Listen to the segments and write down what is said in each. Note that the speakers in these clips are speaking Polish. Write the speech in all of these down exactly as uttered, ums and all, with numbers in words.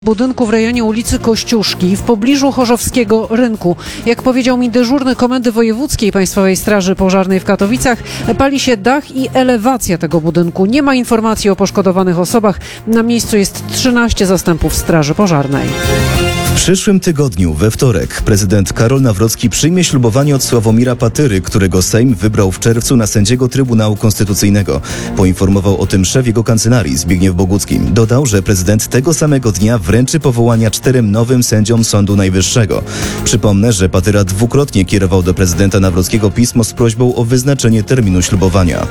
Budynku w rejonie ulicy Kościuszki w pobliżu Chorzowskiego Rynku. Jak powiedział mi dyżurny Komendy Wojewódzkiej Państwowej Straży Pożarnej w Katowicach, pali się dach i elewacja tego budynku. Nie ma informacji o poszkodowanych osobach. Na miejscu jest trzynaście zastępów Straży Pożarnej. W przyszłym tygodniu, we wtorek, prezydent Karol Nawrocki przyjmie ślubowanie od Sławomira Patyry, którego Sejm wybrał w czerwcu na sędziego Trybunału Konstytucyjnego. Poinformował o tym szef jego kancelarii, Zbigniew Bogucki. Dodał, że prezydent tego samego dnia wręczy powołania czterem nowym sędziom Sądu Najwyższego. Przypomnę, że Patyra dwukrotnie kierował do prezydenta Nawrockiego pismo z prośbą o wyznaczenie terminu ślubowania.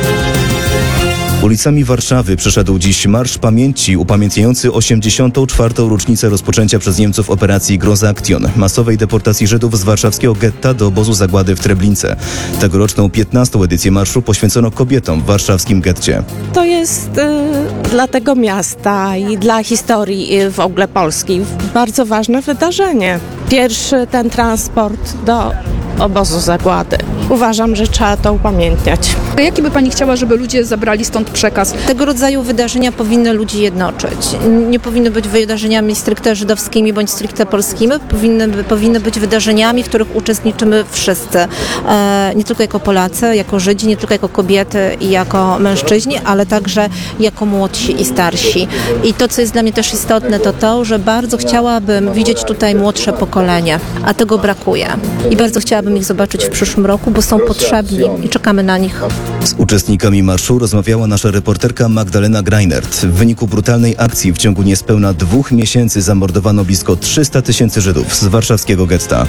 Ulicami Warszawy przeszedł dziś Marsz Pamięci upamiętniający osiemdziesiątą czwartą rocznicę rozpoczęcia przez Niemców operacji Groza Action, masowej deportacji Żydów z warszawskiego getta do obozu zagłady w Treblince. Tegoroczną piętnastą edycję marszu poświęcono kobietom w warszawskim getcie. To jest y, dla tego miasta i dla historii y, w ogóle Polski bardzo ważne wydarzenie. Pierwszy ten transport do obozu zagłady. Uważam, że trzeba to upamiętniać. A jaki by Pani chciała, żeby ludzie zabrali stąd przekaz? Tego rodzaju wydarzenia powinny ludzi jednoczyć. Nie powinny być wydarzeniami stricte żydowskimi bądź stricte polskimi. Powinny, powinny być wydarzeniami, w których uczestniczymy wszyscy. E, nie tylko jako Polacy, jako Żydzi, nie tylko jako kobiety i jako mężczyźni, ale także jako młodsi i starsi. I to, co jest dla mnie też istotne, to to, że bardzo chciałabym widzieć tutaj młodsze pokolenie, a tego brakuje. I bardzo chciałabym ich zobaczyć w przyszłym roku, bo są potrzebni i czekamy na nich. Z uczestnikami marszu rozmawiała nasza reporterka Magdalena Greinert. W wyniku brutalnej akcji w ciągu niespełna dwóch miesięcy zamordowano blisko trzysta tysięcy Żydów z warszawskiego getta.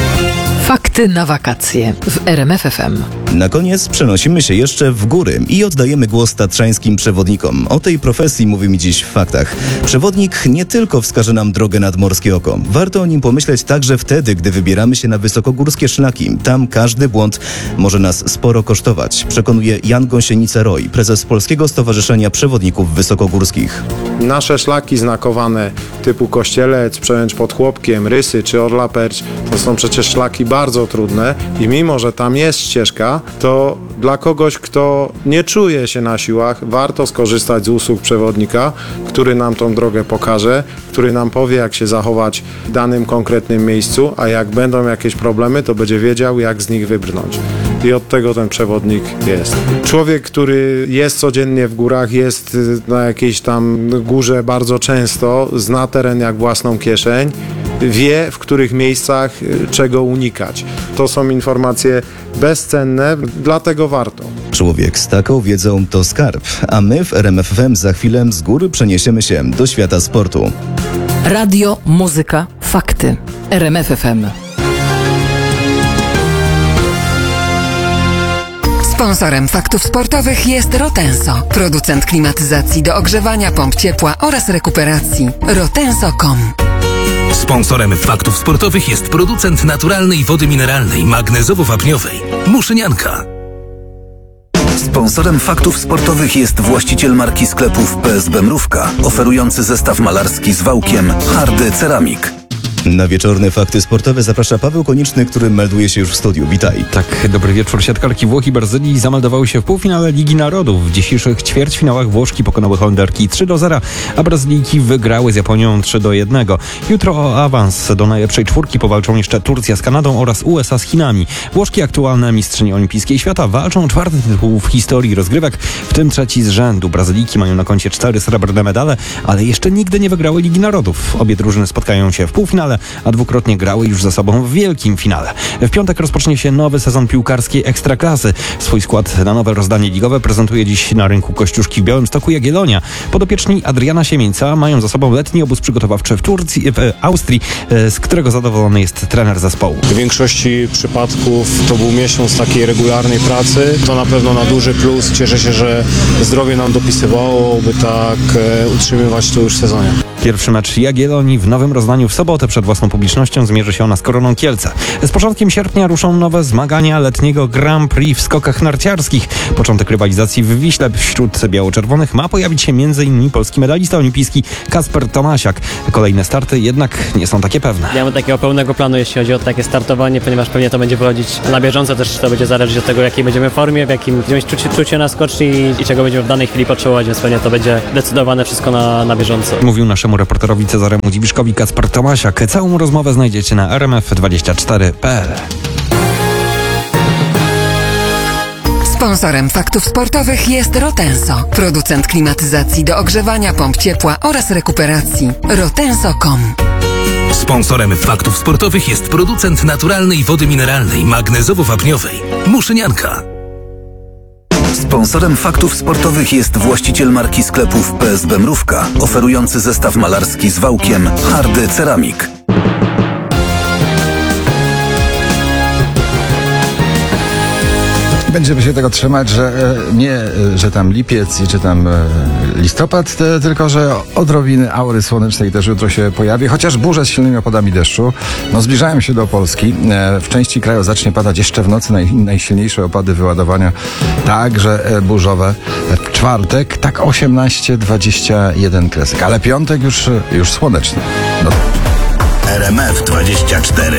Fakty na wakacje w R M F F M. Na koniec przenosimy się jeszcze w góry i oddajemy głos tatrzańskim przewodnikom. O tej profesji mówimy dziś w faktach. Przewodnik nie tylko wskaże nam drogę nad Morskie Oko. Warto o nim pomyśleć także wtedy, gdy wybieramy się na wysokogórskie szlaki. Tam każdy błąd może nas sporo kosztować, przekonuje Jan Gąsienica-Roy, prezes Polskiego Stowarzyszenia Przewodników Wysokogórskich. Nasze szlaki znakowane typu Kościelec, Przełęcz pod Chłopkiem, Rysy czy Orla Perć to są przecież szlaki bardzo trudne i mimo, że tam jest ścieżka, to dla kogoś, kto nie czuje się na siłach, warto skorzystać z usług przewodnika, który nam tą drogę pokaże, który nam powie, jak się zachować w danym konkretnym miejscu, a jak będą jakieś problemy, to będzie wiedział, jak z nich wybrnąć. I od tego ten przewodnik jest. Człowiek, który jest codziennie w górach, jest na jakiejś tam górze bardzo często, zna teren jak własną kieszeń, wie, w których miejscach czego unikać. To są informacje bezcenne, dlatego warto. Człowiek z taką wiedzą to skarb, a my w R M F F M za chwilę z góry przeniesiemy się do świata sportu. Radio, muzyka, fakty. R M F F M. Sponsorem faktów sportowych jest Rotenso, producent klimatyzacji do ogrzewania, pomp ciepła oraz rekuperacji. rotenso kropka com. Sponsorem faktów sportowych jest producent naturalnej wody mineralnej magnezowo-wapniowej Muszynianka. Sponsorem faktów sportowych jest właściciel marki sklepów P S B Mrówka, oferujący zestaw malarski z wałkiem Hardy Ceramik. Na wieczorne fakty sportowe zaprasza Paweł Konieczny, który melduje się już w studiu. Witaj. Tak, dobry wieczór. Siatkarki Włoch i Brazylii zameldowały się w półfinale Ligi Narodów. W dzisiejszych ćwierćfinałach Włoszki pokonały Holenderki trzy do zera, a Brazylijki wygrały z Japonią trzy do jednego. Jutro o awans do najlepszej czwórki powalczą jeszcze Turcja z Kanadą oraz U S A z Chinami. Włoszki, aktualne mistrzynie olimpijskiej świata, walczą o czwarty tytuł w historii rozgrywek, w tym trzeci z rzędu. Brazylijki mają na koncie cztery srebrne medale, ale jeszcze nigdy nie wygrały Ligi Narodów. Obie drużyny spotkają się w półfinale, a dwukrotnie grały już ze sobą w wielkim finale. W piątek rozpocznie się nowy sezon piłkarskiej Ekstraklasy. Swój skład na nowe rozdanie ligowe prezentuje dziś na rynku Kościuszki w Białymstoku Jagiellonia. Podopieczni Adriana Siemieńca mają za sobą letni obóz przygotowawczy w Turcji, w Austrii, z którego zadowolony jest trener zespołu. W większości przypadków to był miesiąc takiej regularnej pracy. To na pewno na duży plus. Cieszę się, że zdrowie nam dopisywało, by tak utrzymywać to już w sezonie. Pierwszy mecz Jagiellonii w nowym rozdaniu w sobotę przed przed własną publicznością zmierzy się ona z Koroną Kielce. Z początkiem sierpnia ruszą nowe zmagania letniego Grand Prix w skokach narciarskich. Początek rywalizacji w Wiśle wśród biało-czerwonych ma pojawić się m.in. polski medalista olimpijski Kacper Tomasiak. Kolejne starty jednak nie są takie pewne. Nie mamy takiego pełnego planu, jeśli chodzi o takie startowanie, ponieważ pewnie to będzie wychodzić na bieżąco, też to będzie zależeć od tego, jakiej będziemy w formie, w jakim będziemy mieć czucie, czucie na skoczni i, i czego będziemy w danej chwili potrzebować, więc pewnie to będzie decydowane wszystko na, na bieżąco. Mówił naszemu reporterowi Cezaremu Dziwiszkowi Kacper Tomasiak. Całą rozmowę znajdziecie na r m f dwadzieścia cztery kropka p l. Sponsorem Faktów Sportowych jest Rotenso, producent klimatyzacji do ogrzewania, pomp ciepła oraz rekuperacji. rotenso kropka com. Sponsorem Faktów Sportowych jest producent naturalnej wody mineralnej magnezowo-wapniowej Muszynianka. Sponsorem Faktów Sportowych jest właściciel marki sklepów P S B Mrówka, oferujący zestaw malarski z wałkiem Hardy Ceramik. Będziemy się tego trzymać, że nie, że tam lipiec i czy tam listopad, tylko że odrobiny aury słonecznej też jutro się pojawi, chociaż burze z silnymi opadami deszczu no, zbliżają się do Polski. W części kraju zacznie padać jeszcze w nocy naj, najsilniejsze opady wyładowania, także burzowe. W czwartek tak osiemnaście dwadzieścia jeden kresek, ale piątek już, już słoneczny. No. R M F dwadzieścia cztery.